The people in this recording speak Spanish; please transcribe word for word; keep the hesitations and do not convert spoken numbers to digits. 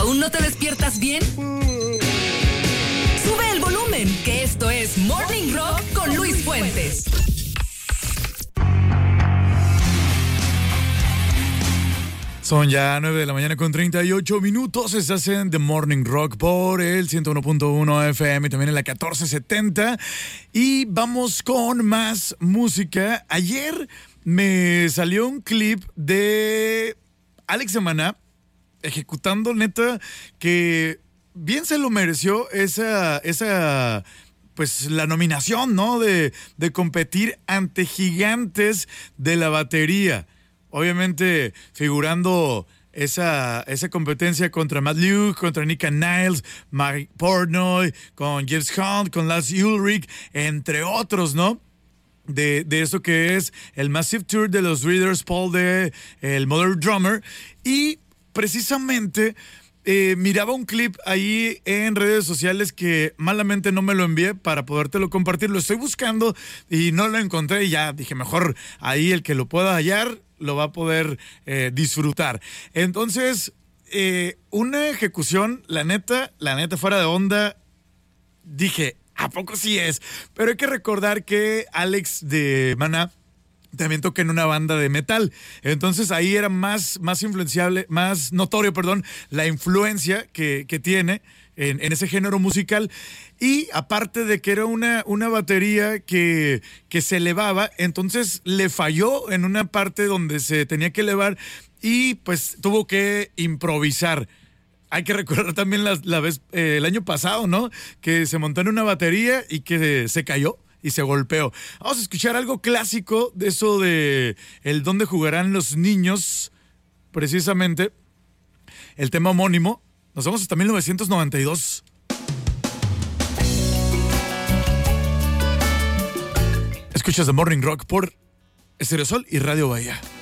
¿Aún no te despiertas bien? Sube el volumen, que esto es Morning Rock con Luis Fuentes. Son ya nueve de la mañana con treinta y ocho minutos. Estás en The Morning Rock por el ciento uno punto uno F M y también en la catorce setenta. Y vamos con más música. Ayer me salió un clip de Alex de Maná ejecutando, neta, que bien se lo mereció esa, esa pues la nominación, ¿no? De, de competir ante gigantes de la batería. Obviamente figurando esa, esa competencia contra Matt Luke, contra Nika Niles, Mike Portnoy, con James Hunt, con Lars Ulrich, entre otros, ¿no? De, de eso que es el Massive Tour de los Readers, Paul de el Mother Drummer. Y precisamente eh, miraba un clip ahí en redes sociales que malamente no me lo envié para podértelo compartir. Lo estoy buscando y no lo encontré y ya dije, mejor ahí el que lo pueda hallar lo va a poder eh, disfrutar. Entonces, eh, una ejecución, la neta, la neta fuera de onda, dije, ¿a poco sí es? Pero hay que recordar que Alex de Maná también toca en una banda de metal. Entonces ahí era más, más influenciable, más notorio, perdón, la influencia que, que tiene en, en ese género musical. Y aparte de que era una, una batería que, que se elevaba, entonces le falló en una parte donde se tenía que elevar y pues tuvo que improvisar. Hay que recordar también la, la vez, eh, el año pasado, ¿no? Que se montó en una batería y que se cayó y se golpeó. Vamos a escuchar algo clásico de eso de el dónde jugarán los niños, precisamente el tema homónimo. Nos vamos hasta mil novecientos noventa y dos. Escuchas The Morning Rock por Estereosol y Radio Bahía.